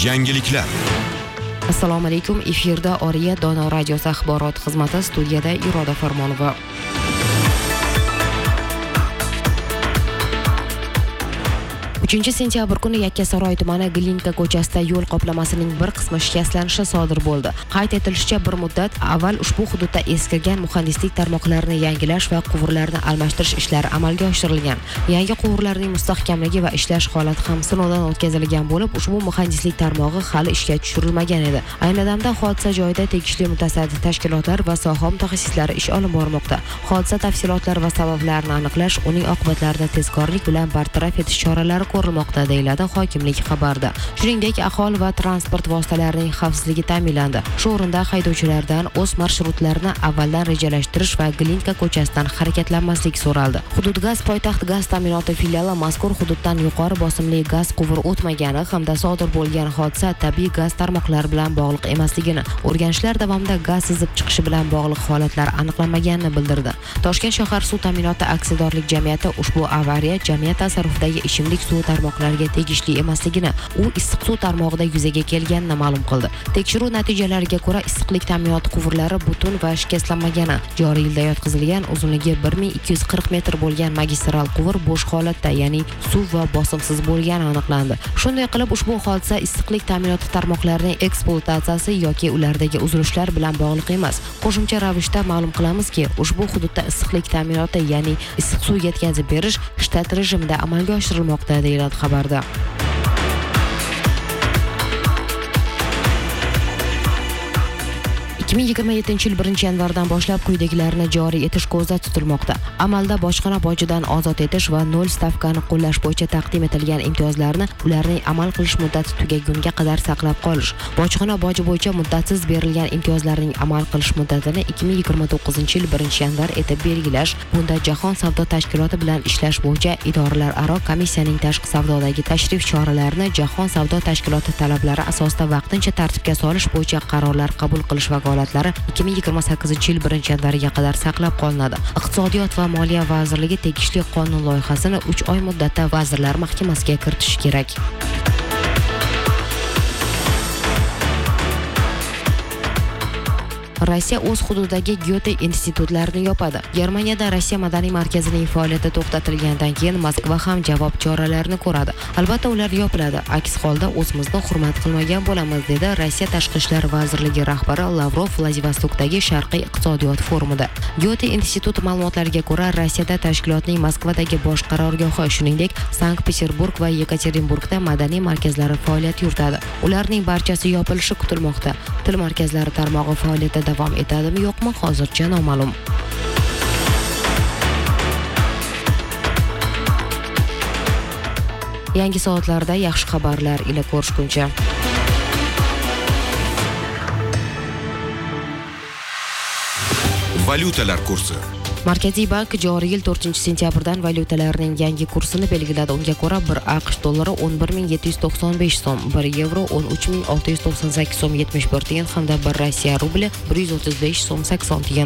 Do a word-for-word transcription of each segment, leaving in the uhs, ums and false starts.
Yangiliklar. Assalomu alaykum. Efirda Oriya Dono radiosi axborot xizmati, studiyada Iroda Farmonova. uchinchi sentyabr kuni Yakkasaroy tumani Glinka ko'chasida yo'l qoplamasining bir qismi shikastlanishi sodir bo'ldi. Qayd etilishicha, bir muddat avval ushbu hududda eskirgan muhandislik tarmoqlarini yangilash va quvurlarni almashtirish ishlari amalga oshirilgan. Yangi quvurlarning mustahkamligi va ishlash holati ham sinovdan o'tkazilgan bo'lib, ushbu muhandislik tarmog'i hali ishga tushirilmagan edi. Ayni damda hodisa joyida tegishli mutasaddi tashkilotlar va soha mutaxassislari ish olib bormoqda. Hodisa tafsilotlari va sabablarini aniqlash, uning oqibatlarini tezkorlik bilan bartaraf etish choralari ko'rilmoqda, deyiladi hokimlik xabarida. Shuningdek, aholi va transport vositalarining xavfsizligi ta'minlandi. Shu o'rinda haydovchilardan o'z marshrutlarini avvaldan rejalashtirish va Glinka ko'chasidan harakatlanmaslik so'raldi. Hudud gaz poytaxt gaz ta'minoti filiali mazkur hududdan yuqori bosimli gaz quvuri o'tmagani hamda sodir bo'lgan hodisa tabiiy gaz tarmoqlari bilan bog'liq emasligini, o'rganishlar davomida gaz sizib chiqishi bilan bog'liq holatlar aniqlanmaganini bildirdi. Toshkent shahar suv ta'minoti aksiyadorlik jamiyati ushbu avariya jamiyat tasarrufidagi ichimlik suv tarmoqlariga tegishli emasligini, u issiq suv tarmog'ida yuzaga kelganini ma'lum qildi. Tekshiruv natijalariga ko'ra, issiqlik ta'minoti quvurlari butun va shikastlanmagani, joriy yilda yotqizilgan uzunligi bir ming ikki yuz qirq metr bo'lgan magistral quvur bo'sh holatda, ya'ni suv va bosimsiz bo'lgani aniqlandi. Shunday qilib, ushbu hodisa issiqlik ta'minoti tarmoqlarining ekspluatatsiyasi yoki ulardagi uzilishlar bilan bog'liq emas. Qo'shimcha ravishda ma'lum qilamizki, ushbu hududda issiqlik ta'minoti, ya'ni issiq suv yetkazib berish shtat rejimida amalga oshirilmoqda, deyiladi xabarda. ikki ming yigirma yettinchi yil birinchi yanvardan boshlab quyidagilarni joriy etish ko'zda tutilmoqda. Amalda bojxona bojidan ozod etish va nol stavkani qo'llash bo'yicha taqdim etilgan imtiyozlarni ularning amal qilish muddati tugagunga qadar saqlab qolish. Bojxona boji bo'yicha muddatsiz berilgan imtiyozlarning amal qilish muddatini ikki ming yigirma to'qqizinchi yil birinchi yanvar etib belgilash. Bunda Jahon savdo tashkiloti bilan ishlash bo'yicha idoralararo komissiyaning tashqi savdodagi tashrif choralarini Jahon savdo tashkiloti talablari asosida vaqtincha tartibga solish bo'yicha qarorlar qabul qilish vakolati ikki ming yigirma sakkizinchi yil birinchi yanvariga qadar saqlab qolinadi. Iqtisodiyot va Moliya vazirligi tegishli qonun loyihasini uch oy muddatda Vazirlar Mahkamasiga kiritishi kerak. Rossiya o'z hududidagi Goethe institutlarini yopadi. Germaniyada Rossiya madaniy markazining faoliyati to'xtatilgandan keyin Moskva ham javob choralarini ko'radi. Albatta, ular yopiladi. Aks holda o'zimizni hurmat qilmagan bo'lamiz, dedi Rossiya Tashqi ishlar vazirligi rahbari Lavrov Vladivostokdagi Sharqiy iqtisodiyot forumida. Goethe instituti ma'lumotlariga ko'ra, Rossiyada tashkilotning Moskvadagi bosh qarorgohi, shuningdek, Sankt-Peterburg va Yekaterinburgda madaniy markazlari faoliyat yuritadi. Ularning barchasi yopilishi kutilmoqda. Til markazlari tarmog'i faoliyati davom etadimi, yo'qmi, hozircha noma'lum. Yangi soatlarda yaxshi xabarlar ila ko'rishguncha. Valyutalar kursi. Markaziy bank joriy yil to'rtinchi sentyabrdan valyutalarning yangi kursini belgiladi. Unga ko'ra, bir AQSh dollari o'n bir ming yetti yuz to'qson besh so'm, bir yevro o'n uch ming olti yuz to'qson sakkiz so'm yetmish bir tiyin hamda bir Rossiya rubli bir yuz o'ttiz besh so'm sakson tiyin.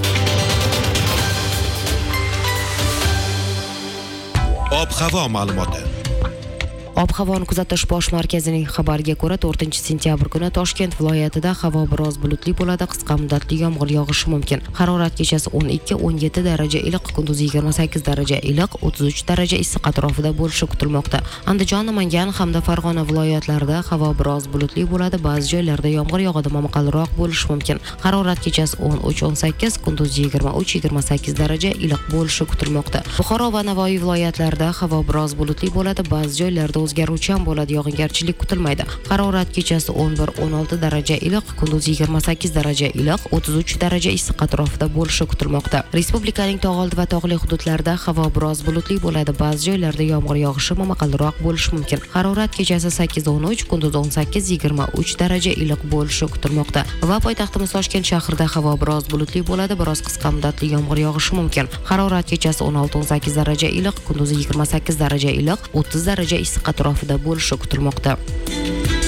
Ob-havo ma'lumoti. Ob-havoni kuzatish bosh markazining xabariga ko'ra, to'rtinchi sentyabr kuni Toshkent viloyatida havo biroz bulutli bo'ladi, qisqa muddatli yomg'ir yog'ishi mumkin. Harorat kechasi o'n ikki o'n yetti daraja iliq, kunduz yigirma sakkiz daraja iliq, o'ttiz uch daraja issiq atrofida bo'lishi kutilmoqda. Andijon, Namangan hamda Farg'ona viloyatlarida havo biroz bulutli bo'ladi, ba'zi joylarda yomg'ir yog'adi, momaqalroq bo'lishi mumkin. Harorat kechasi o'n uch o'n sakkiz, kunduz yigirma uch yigirma sakkiz daraja iliq bo'lishi kutilmoqda. Buxoro va Navoiy viloyatlarida havo biroz bulutli bo'ladi, ba'zi joylarda o'zgaruvchan bo'ladi, yog'ingarchilik kutilmaydi. Harorat kechasi o'n bir o'n olti daraja iliq, kunduz yigirma sakkiz daraja iliq, o'ttiz uch daraja issiq atrofida bo'lishi kutilmoqda. Respublikaning tog'oldi va tog'li hududlarida havo biroz bulutli bo'ladi, ba'zi joylarda yomg'ir yog'ishi, momaqalroq bo'lishi mumkin. Harorat kechasi sakkiz o'n uch, kunduz o'n sakkiz yigirma uch daraja iliq bo'lishi kutilmoqda. Va poytaxtimiz Toshkent shahrida havo biroz bulutli bo'ladi, biroz qisqa muddatli yomg'ir yog'ishi mumkin. Harorat kechasi o'n olti o'n sakkiz daraja iliq, kunduz yigirma sakkiz daraja iliq, o'ttiz daraja issiq atrofida bo'lishi kutilmoqda.